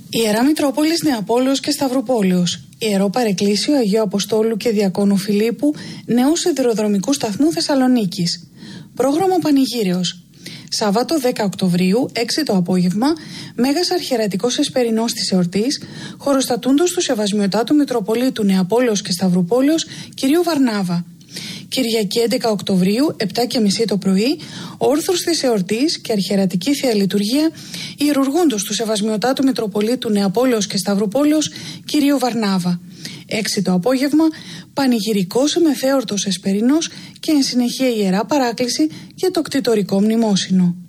Ιερά Μητρόπολης Νεαπόλεως και Σταυρουπόλεως, Ιερό Παρεκκλήσιο Αγίου Αποστόλου και Διακόνου Φιλίππου Νέου Σιδηροδρομικού Σταθμού Θεσσαλονίκης. Πρόγραμμα Πανηγύρεως. Σάββατο 10 Οκτωβρίου, 6 το απόγευμα, Μέγας Αρχιερατικός Εσπερινός της εορτής, χωροστατούντος του Σεβασμιωτάτου Μητροπολίτου Νεαπόλεως και Σταυρουπόλεως Κυρίου Βαρνάβα. Κυριακή 11 Οκτωβρίου, 7:30 το πρωί, όρθρος της εορτής και αρχιερατική Θεία Λειτουργία, ιερουργούντος του Σεβασμιωτάτου Μητροπολίτου Νεαπόλεως και Σταυρουπόλεως Κυρίου Βαρνάβα. 6 το απόγευμα, πανηγυρικός μεθέορτος Εσπερινός και εν συνεχεία Ιερά Παράκληση για το κτητορικό μνημόσυνο.